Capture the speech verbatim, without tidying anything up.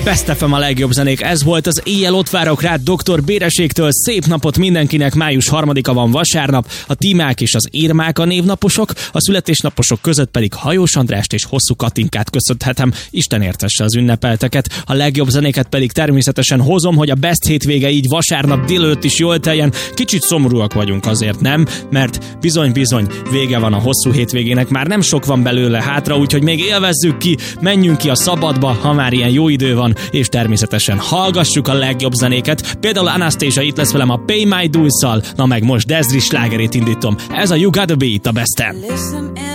Best ef em a legjobb zenék, ez volt az Éjjel ott várok rád doktor Béreségtől. Szép napot mindenkinek, május harmadika van vasárnap, a Tímák és az Irmák a névnaposok, a születésnaposok között pedig Hajós Andrást és Hosszú Katinkát köszönhetem. Isten értesse az ünnepelteket. A legjobb zenéket pedig természetesen hozom, hogy a Best hétvége így vasárnap délőtt is jól teljen. Kicsit szomorúak vagyunk azért, nem? Mert bizony-bizony vége van a hosszú hétvégének, már nem sok van belőle hátra, úgyhogy még élvezzük ki, menjünk ki a szabadba, ha már ilyen jó idő van, és természetesen hallgassuk a legjobb zenéket. Például Anastasia itt lesz velem a Pay My Dues-szal, na meg most Desri slágerét indítom. Ez a You Gotta Be It a Besten.